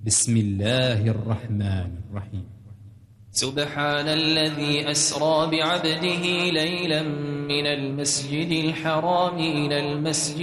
بسم الله الرحمن الرحيم. سبحان الذي أسرى بعبده ليلا من المسجد الحرام إلى المسجد